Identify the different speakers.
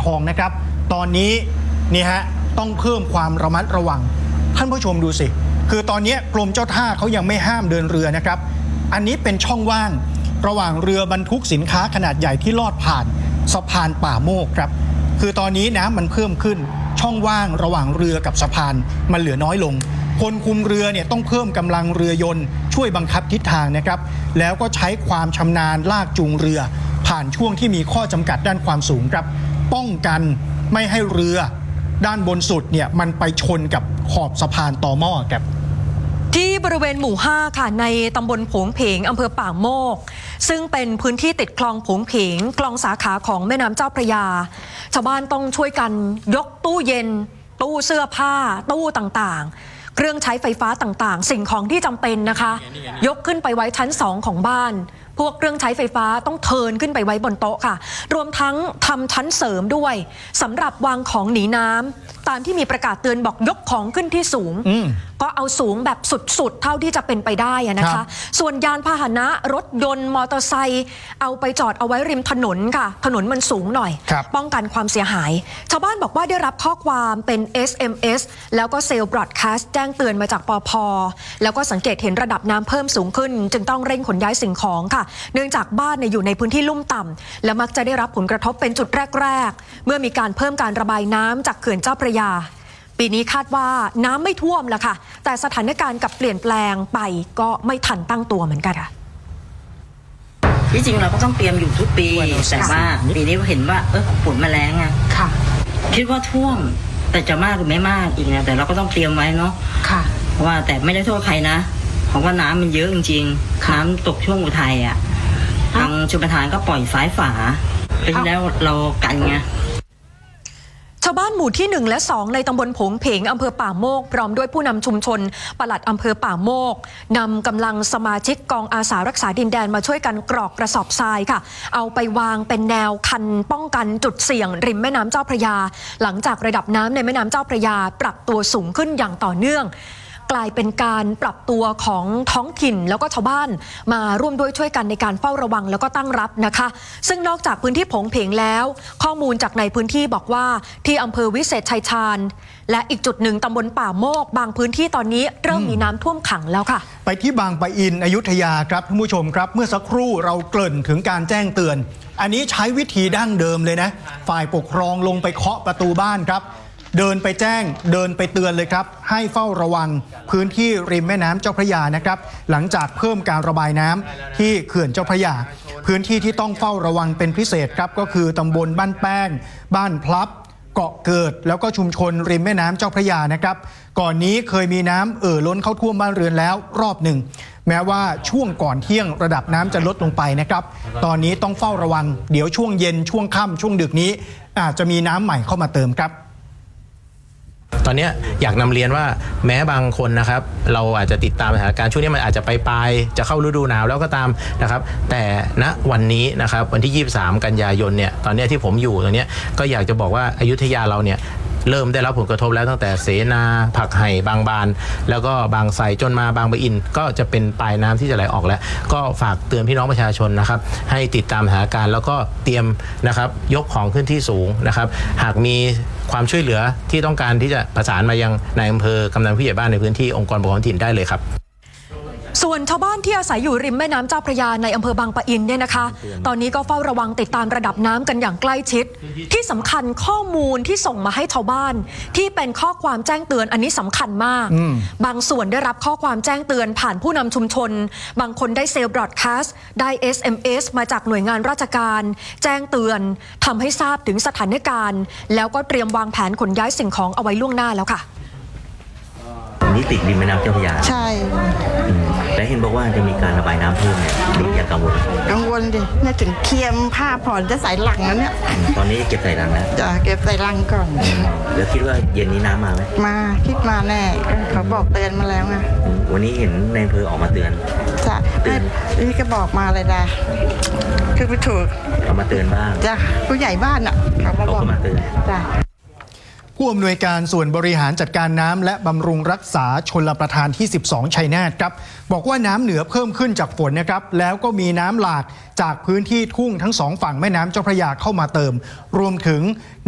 Speaker 1: ทองนะครับตอนนี้นี่ฮะต้องเพิ่มความระมัดระวังท่านผู้ชมดูสิคือตอนนี้กรมเจ้าท่าเขายังไม่ห้ามเดินเรือนะครับอันนี้เป็นช่องว่างระหว่างเรือบรรทุกสินค้าขนาดใหญ่ที่ลอดผ่านสะพานป่าโมกครับคือตอนนี้น้ำมันเพิ่มขึ้นช่องว่างระหว่างเรือกับสะพานมันเหลือน้อยลงคนคุมเรือเนี่ยต้องเพิ่มกำลังเรือยนต์ช่วยบังคับทิศทางนะครับแล้วก็ใช้ความชำนาญลากจูงเรือผ่านช่วงที่มีข้อจำกัดด้านความสูงครับป้องกันไม่ให้เรือด้านบนสุดเนี่ยมันไปชนกับขอบสะพานตอหม้อครับ
Speaker 2: ที่บริเวณหมู่ 5 ค่ะในตำบลโผงเพงอำเภอป่าโมกซึ่งเป็นพื้นที่ติดคลองโผงเพงคลองสาขาของแม่น้ำเจ้าพระยาชาวบ้านต้องช่วยกันยกตู้เย็นตู้เสื้อผ้าตู้ต่างๆเครื่องใช้ไฟฟ้าต่างๆสิ่งของที่จำเป็นนะคะยกขึ้นไปไว้ชั้น2ของบ้านพวกเครื่องใช้ไฟฟ้าต้องเทิร์นขึ้นไปไว้บนโต๊ะค่ะรวมทั้งทำชั้นเสริมด้วยสำหรับวางของหนีน้ำตามที่มีประกาศเตือนบอกยกของขึ้นที่สูงก็เอาสูงแบบสุดๆเท่าที่จะเป็นไปได้นะคะส่วนยานพาหนะรถยนต์มอเตอร์ไซค์เอาไปจอดเอาไว้ริมถนนค่ะถนนมันสูงหน่อยป้องกันความเสียหายชาวบ้านบอกว่าได้รับข้อความเป็น SMS แล้วก็เซลล์บรอดแคสต์แจ้งเตือนมาจากปภ.แล้วก็สังเกตเห็นระดับน้ำเพิ่มสูงขึ้นจึงต้องเร่งขนย้ายสิ่งของค่ะเนื่องจากบ้านอยู่ในพื้นที่ลุ่มต่ำและมักจะได้รับผลกระทบเป็นจุดแรกๆเมื่อมีการเพิ่มการระบายน้ำจากเขื่อนเจ้าพระยาปีนี้คาดว่าน้ำไม่ท่วมละค่ะแต่สถานการณ์กับเปลี่ยนแปลงไปก็ไม่ทันตั้งตัวเหมือนกันค่ะ
Speaker 3: ที่จริงเราก็ต้องเตรียมอยู่ทุกปีแต่ว่าปีนี้เห็นว่าฝนมาแรงอะค่ะคิดว่าท่วมแต่จะมากหรือไม่มากอีกนะแต่เราก็ต้องเตรียมไว้เนาะค่ะเพราะว่าแต่ไม่ได้โทษใครนะเพราะว่าน้ำมันเยอะจริงๆน้ำตกช่วงอุทัยอะทางชลประทานก็ปล่อยซ้ายฝาไปแล้วเรากันไง
Speaker 2: ชาวบ้านหมู่ที่1และ2ในตำบลโผงเพงอำเภอป่าโมกพร้อมด้วยผู้นำชุมชนปลัดอำเภอป่าโมกนำกำลังสมาชิกกองอาสารักษาดินแดนมาช่วยกันกรอกกระสอบทรายค่ะเอาไปวางเป็นแนวคันป้องกันจุดเสี่ยงริมแม่น้ำเจ้าพระยาหลังจากระดับน้ำในแม่น้ำเจ้าพระยาปรับตัวสูงขึ้นอย่างต่อเนื่องกลายเป็นการปรับตัวของท้องถิ่นแล้วก็ชาวบ้านมาร่วมด้วยช่วยกันในการเฝ้าระวังแล้วก็ตั้งรับนะคะซึ่งนอกจากพื้นที่โผงเพงแล้วข้อมูลจากในพื้นที่บอกว่าที่อำเภอวิเศษชัยชาญและอีกจุดหนึ่งตำบลป่าโมกบางพื้นที่ตอนนี้เริ่มมีน้ำท่วมขังแล้วค่ะ
Speaker 1: ไปที่บางปะอินอยุธยาครับท่านผู้ชมครับเมื่อสักครู่เราเกริ่นถึงการแจ้งเตือนอันนี้ใช้วิธีดั้งเดิมเลยนะฝ่ายปกครองลงไปเคาะประตูบ้านครับเดินไปแจ้งเดินไปเตือนเลยครับให้เฝ้าระวังพื้นที่ริมแม่น้ำเจ้าพระยานะครับหลังจากเพิ่มการระบายน้ำที่เขื่อนเจ้าพระยาพื้นที่ที่ต้องเฝ้าระวังเป็นพิเศษครับก็คือตำบลบ้านแป้งบ้านพลับเกาะเกิดแล้วก็ชุมชนริมแม่น้ำเจ้าพระยานะครับก่อนนี้เคยมีน้ำล้นเข้าท่วมบ้านเรือนแล้วรอบหนึ่งแม้ว่าช่วงก่อนเที่ยงระดับน้ำจะลดลงไปนะครับตอนนี้ต้องเฝ้าระวังเดี๋ยวช่วงเย็นช่วงค่ำช่วงดึกนี้อาจจะมีน้ำใหม่เข้ามาเติมครับ
Speaker 4: ตอนนี้อยากนำเรียนว่าแม้บางคนนะครับเราอาจจะติดตามสถานการณ์ช่วงนี้มันอาจจะปลายจะเข้าฤดูหนาวแล้วก็ตามนะครับแต่ณวันนี้นะครับวันที่23กันยายนเนี่ยตอนนี้ที่ผมอยู่ตรงนี้ก็อยากจะบอกว่าอยุธยาเราเนี่ยเริ่มได้รับผลกระทบแล้วตั้งแต่เสนาผักไห่บางบานแล้วก็บางไทรจนมาบางปะอินก็จะเป็นปลายน้ำที่จะไหลออกแล้วก็ฝากเตือนพี่น้องประชาชนนะครับให้ติดตามสถานการณ์แล้วก็เตรียมนะครับยกของขึ้นที่สูงนะครับหากมีความช่วยเหลือที่ต้องการที่จะประสานมายังนายอำเภอกำนันผู้ใหญ่บ้านในพื้นที่องค์กรปกครองท้องถิ่นได้เลยครับ
Speaker 2: ส่วนชาวบ้านที่อาศัยอยู่ริมแม่น้ำเจ้าพระยาในอำเภอบางปะอินเนี่ยนะคะตอนนี้ก็เฝ้าระวังติดตามระดับน้ำกันอย่างใกล้ชิดที่สำคัญข้อมูลที่ส่งมาให้ชาวบ้านที่เป็นข้อความแจ้งเตือนอันนี้สำคัญมากบางส่วนได้รับข้อความแจ้งเตือนผ่านผู้นำชุมชนบางคนได้เซลล์บรอดแคสต์ได้ SMS มาจากหน่วยงานราชการแจ้งเตือนทำให้ทราบถึงสถานการณ์แล้วก็เตรียมวางแผนขนย้ายสิ่งของเอาไว้ล่วงหน้าแล้วค่ะ
Speaker 5: นี่ติดริมแม่น้ำเจ้าพระยา
Speaker 6: ใช่
Speaker 5: และเห็นบอกว่าจะมีการระบายน้ำเพิ่มเนี่ยอย่ากังวล
Speaker 6: ดิน่าถึงเคียมผ้าผ่อนจะใส่หลังแล้วเนี่ย
Speaker 5: ตอนนี้เก็บใส่ลังแล้ว
Speaker 6: จะเก็บใส่ลังก่อน
Speaker 5: แล้วคิดว่าเย็นนี้น้ำมาไหม
Speaker 6: มาคิดมาแน่เขาบอกเตือนมาแล้วไง
Speaker 5: วันนี้เห็นในอำเภอออกมาเตือน
Speaker 6: จ้ะนี่ก็บอกมาเลยนะคือไปถูก
Speaker 5: เขามาเตือนบ้าง
Speaker 6: จ้ะผู้ใหญ่บ้านอ่ะเขา
Speaker 5: มาเตือน
Speaker 6: จ้ะ
Speaker 1: ผู้อำนวยการส่วนบริหารจัดการน้ำและบำรุงรักษาชลประทานที่12ชัยนาทครับบอกว่าน้ำเหนือเพิ่มขึ้นจากฝนนะครับแล้วก็มีน้ำหลากจากพื้นที่ทุ่งทั้งสองฝั่งแม่น้ำเจ้าพระยาเข้ามาเติมรวมถึง